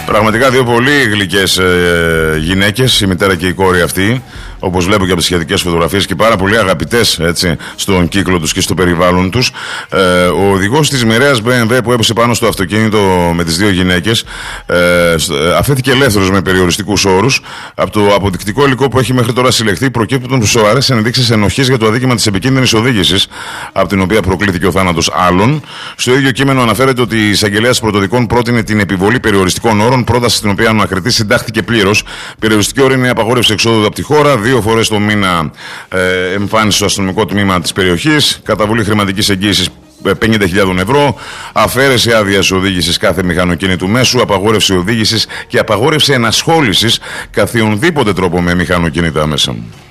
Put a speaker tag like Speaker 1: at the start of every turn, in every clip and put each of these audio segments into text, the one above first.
Speaker 1: Πραγματικά δύο πολύ γλυκές γυναίκες, η μητέρα και η κόρη αυτή, όπως βλέπω και από τις σχετικές φωτογραφίες, και πάρα πολύ αγαπητές, έτσι, στον κύκλο τους και στο περιβάλλον τους. Ο οδηγός της μοιραίας BMW που έπεσε πάνω στο αυτοκίνητο με τις δύο γυναίκες αφέθηκε ελεύθερος με περιοριστικούς όρους. Από το αποδεικτικό υλικό που έχει μέχρι τώρα συλλεχθεί προκύπτουν σοβαρές ενδείξεις ενοχής για το αδίκημα της επικίνδυνης οδήγησης, από την οποία προκλήθηκε ο θάνατος άλλων. Στο ίδιο κείμενο αναφέρεται ότι η εισαγγελέας πρωτοδικών πρότεινε την επιβολή περιοριστικών όρων, πρόταση στην οποία ο ανακριτής συντάχθηκε πλήρως. Περιοριστική όρη είναι η απαγόρευση εξόδου από τη χώρα, 2 φορές το μήνα εμφάνιση στο αστυνομικό τμήμα της περιοχής, καταβολή χρηματικής εγγύησης 50.000 ευρώ, αφαίρεση άδειας οδήγησης κάθε μηχανοκίνητου μέσου, απαγόρευση οδήγησης και απαγόρευση ενασχόλησης καθιονδήποτε τρόπο με μηχανοκίνητα μέσα.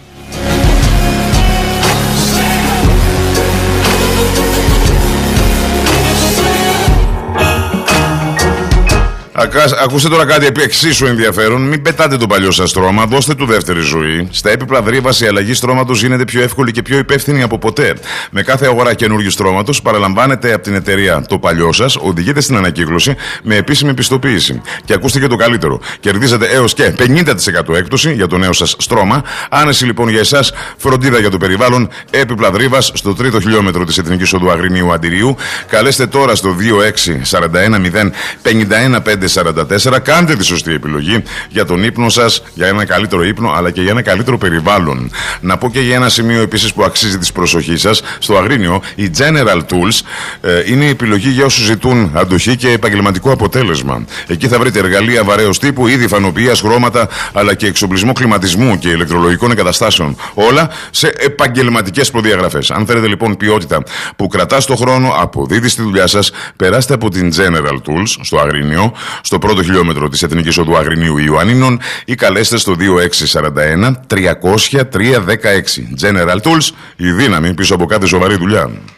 Speaker 1: Ακούστε τώρα κάτι εξίσου ενδιαφέρον. Μην πετάτε το παλιό σας στρώμα, δώστε του δεύτερη ζωή. Στα έπιπλα Δρύβας η αλλαγή στρώματος γίνεται πιο εύκολη και πιο υπεύθυνη από ποτέ. Με κάθε αγορά καινούργιου στρώματος παραλαμβάνετε από την εταιρεία το παλιό σας, οδηγείτε στην ανακύκλωση με επίσημη πιστοποίηση. Και ακούστε και το καλύτερο. Κερδίζετε έως και 50% έκπτωση για το νέο σας στρώμα. Άνεση λοιπόν για εσάς, φροντίδα για το περιβάλλον. Έπιπλα Δρύβας στο 3ο χιλιόμετρο της Εθνικής Οδού Αγρινίου Αντιρίου. Καλέστε τώρα στο 26410544. Κάντε τη σωστή επιλογή για τον ύπνο σας, για ένα καλύτερο ύπνο, αλλά και για ένα καλύτερο περιβάλλον. Να πω και για ένα σημείο επίσης που αξίζει της προσοχής σας. Στο Αγρίνιο, η General Tools είναι η επιλογή για όσους ζητούν αντοχή και επαγγελματικό αποτέλεσμα. Εκεί θα βρείτε εργαλεία βαρέως τύπου, είδη φανοποιίας, χρώματα, αλλά και εξοπλισμό κλιματισμού και ηλεκτρολογικών εγκαταστάσεων. Όλα σε επαγγελματικές προδιαγραφές. Αν θέλετε λοιπόν ποιότητα που κρατά στο χρόνο, αποδίδει στη δουλειά σας, περάστε από την General Tools στο Αγρίνιο, στο 1ο χιλιόμετρο της Εθνικής Οδού Αγρινίου Ιωαννίνων, ή καλέστε στο 2641 300 316. General Tools, η δύναμη πίσω από κάθε σοβαρή δουλειά.